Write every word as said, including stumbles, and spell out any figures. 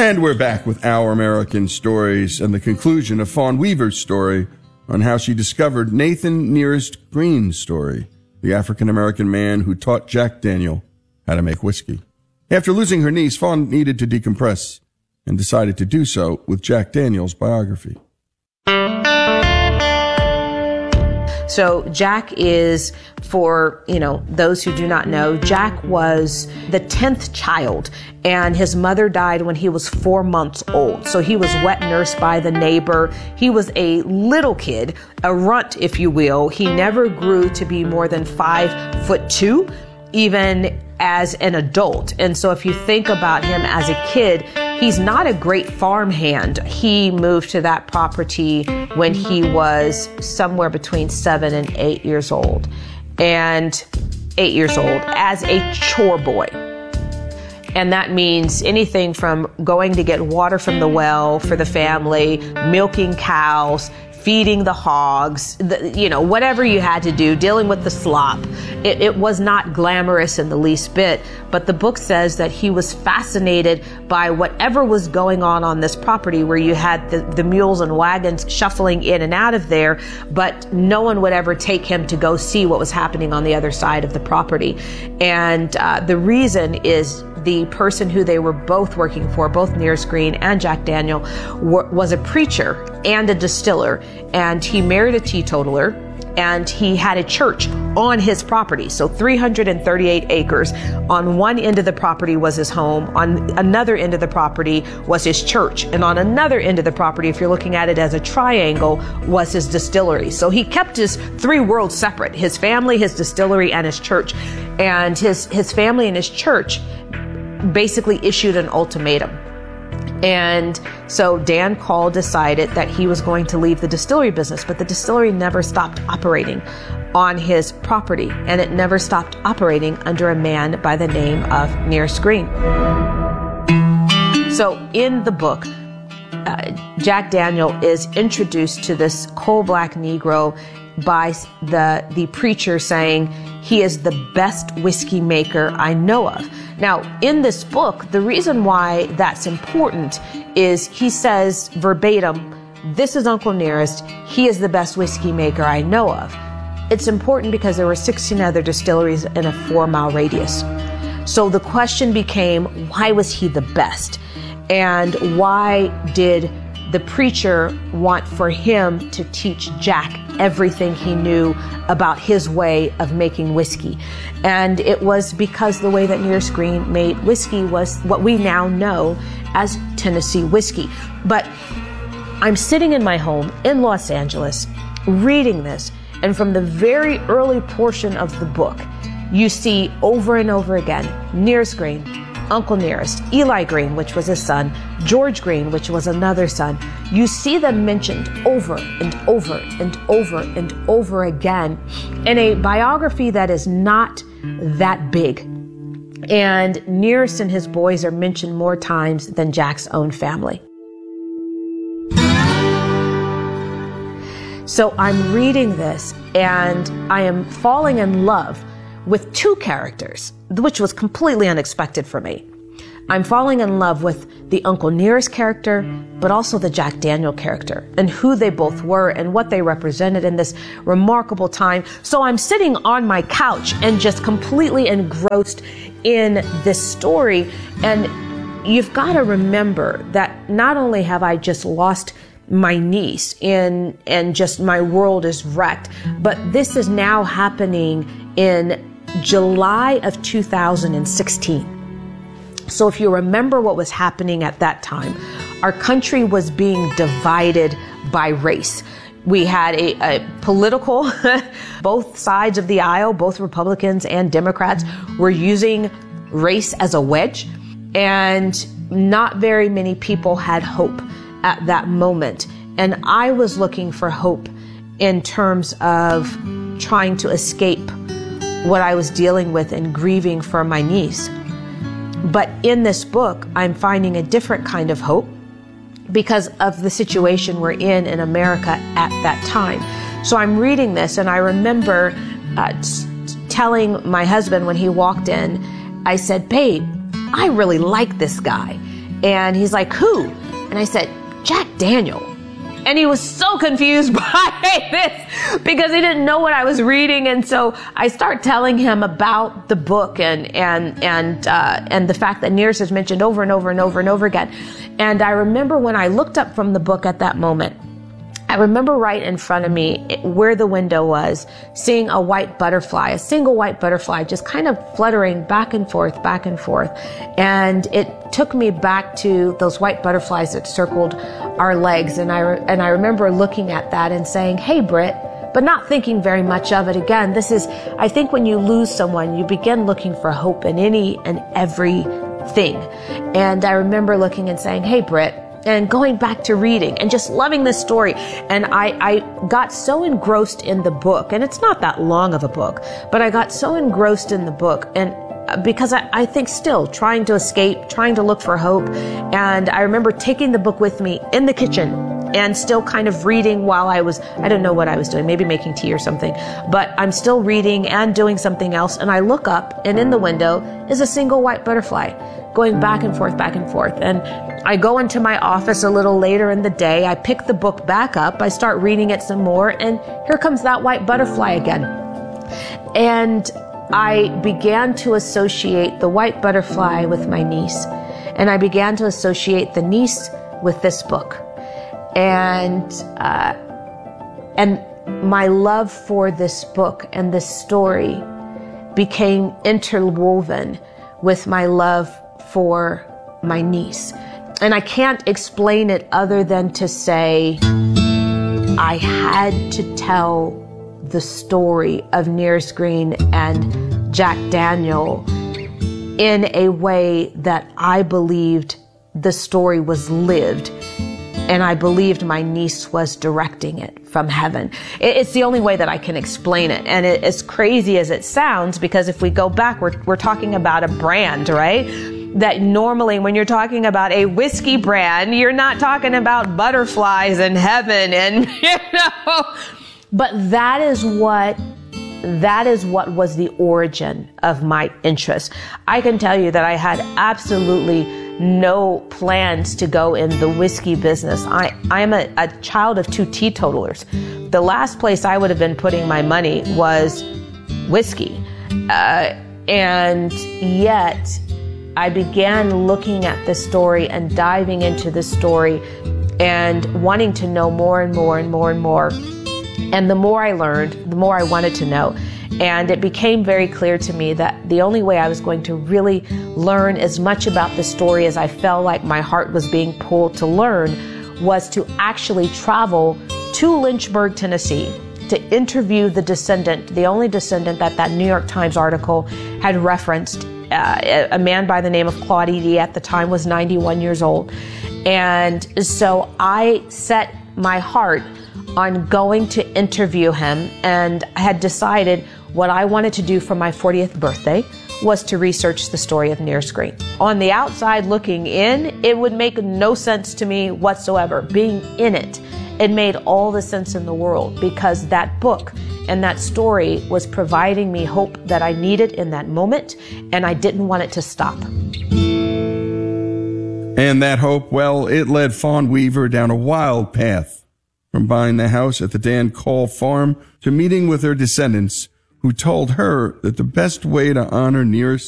And we're back with Our American Stories and the conclusion of Fawn Weaver's story on how she discovered Nathan Nearest Green's story, the African-American man who taught Jack Daniel how to make whiskey. After losing her niece, Fawn needed to decompress and decided to do so with Jack Daniel's biography. So Jack is, for, you know, those who do not know, Jack was the tenth child, and his mother died when he was four months old. So he was wet nursed by the neighbor. He was a little kid, a runt, if you will. He never grew to be more than five foot two, even as an adult. And so if you think about him as a kid, he's not a great farmhand. He moved to that property when he was somewhere between seven and eight years old. And eight years old as a chore boy. And that means anything from going to get water from the well for the family, milking cows, feeding the hogs, the, you know, whatever you had to do, dealing with the slop. It, it was not glamorous in the least bit, but the book says that he was fascinated by whatever was going on on this property, where you had the, the mules and wagons shuffling in and out of there, but no one would ever take him to go see what was happening on the other side of the property. And uh, the reason is the person who they were both working for, both Nearest Green and Jack Daniel, were, was a preacher and a distiller, and he married a teetotaler, and he had a church on his property. So three hundred thirty-eight acres. On one end of the property was his home. On another end of the property was his church. And on another end of the property, if you're looking at it as a triangle, was his distillery. So he kept his three worlds separate: his family, his distillery, and his church. And his, his family and his church basically issued an ultimatum. And so Dan Call decided that he was going to leave the distillery business, but the distillery never stopped operating on his property, and it never stopped operating under a man by the name of Nearest Green. So in the book, uh, Jack Daniel is introduced to this coal-black Negro by the, the preacher saying, "He is the best whiskey maker I know of." Now, in this book, the reason why that's important is he says verbatim, "This is Uncle Nearest. He is the best whiskey maker I know of." It's important because there were sixteen other distilleries in a four-mile radius. So the question became, why was he the best? And why did the preacher want for him to teach Jack everything he knew about his way of making whiskey? And it was because the way that Nearest Green made whiskey was what we now know as Tennessee whiskey. But I'm sitting in my home in Los Angeles reading this, and from the very early portion of the book, you see over and over again Nearest Green, Uncle Nearest, Eli Green, which was his son, George Green, which was another son. You see them mentioned over and over and over and over again in a biography that is not that big. And Nearest and his boys are mentioned more times than Jack's own family. So I'm reading this, and I am falling in love with two characters, which was completely unexpected for me. I'm falling in love with the Uncle Nearest character, but also the Jack Daniel character, and who they both were and what they represented in this remarkable time. So I'm sitting on my couch and just completely engrossed in this story. And you've got to remember that not only have I just lost my niece in, and just my world is wrecked, but this is now happening in July of two thousand sixteen. So if you remember what was happening at that time, our country was being divided by race. We had a, a political, both sides of the aisle, both Republicans and Democrats were using race as a wedge, and not very many people had hope at that moment. And I was looking for hope in terms of trying to escape what I was dealing with and grieving for my niece. But in this book, I'm finding a different kind of hope because of the situation we're in in America at that time. So I'm reading this, and I remember uh, t- telling my husband when he walked in, I said, "Babe, I really like this guy." And he's like, who? And I said, Jack Daniel. And he was so confused by this because he didn't know what I was reading. And so I start telling him about the book and, and, and, uh, and the fact that Nearest is mentioned over and over and over and over again. And I remember when I looked up from the book at that moment, I remember right in front of me where the window was, seeing a white butterfly, a single white butterfly, just kind of fluttering back and forth, back and forth. And it took me back to those white butterflies that circled our legs. And I, re- and I remember looking at that and saying, hey, Britt, but not thinking very much of it. Again, this is, I think when you lose someone, you begin looking for hope in any and everything. And I remember looking and saying, hey, Britt, and going back to reading and just loving this story. And I, I got so engrossed in the book, and it's not that long of a book, but I got so engrossed in the book, and because I, I think still trying to escape, trying to look for hope. And I remember taking the book with me in the kitchen and still kind of reading while I was, I don't know what I was doing, maybe making tea or something, but I'm still reading and doing something else. And I look up, and in the window is a single white butterfly going back and forth, back and forth. And I go into my office a little later in the day. I pick the book back up. I start reading it some more, and here comes that white butterfly again. And I began to associate the white butterfly with my niece. And I began to associate the niece with this book. And, uh, and my love for this book and this story became interwoven with my love for my niece. And I can't explain it other than to say I had to tell the story of Nearest Green and Jack Daniel in a way that I believed the story was lived, and I believed my niece was directing it from heaven. It's the only way that I can explain it. And it, as crazy as it sounds, because if we go back, we're, we're talking about a brand, right? That normally when you're talking about a whiskey brand, you're not talking about butterflies in heaven and, you know, but that is what, that is what was the origin of my interest. I can tell you that I had absolutely no plans to go in the whiskey business. I, I am a, a child of two teetotalers. The last place I would have been putting my money was whiskey. Uh, and yet I began looking at the story and diving into the story and wanting to know more and more and more and more. And the more I learned, the more I wanted to know. And it became very clear to me that the only way I was going to really learn as much about the story as I felt like my heart was being pulled to learn was to actually travel to Lynchburg, Tennessee, to interview the descendant, the only descendant that that New York Times article had referenced. Uh, a man by the name of Claude Eady at the time was ninety-one years old. And so I set my heart on going to interview him, and I had decided what I wanted to do for my fortieth birthday was to research the story of Nearest Green. On the outside looking in, it would make no sense to me whatsoever. Being in it, it made all the sense in the world, because that book and that story was providing me hope that I needed in that moment, and I didn't want it to stop. And that hope, well, it led Fawn Weaver down a wild path, from buying the house at the Dan Call farm to meeting with her descendants, who told her that the best way to honor Nearest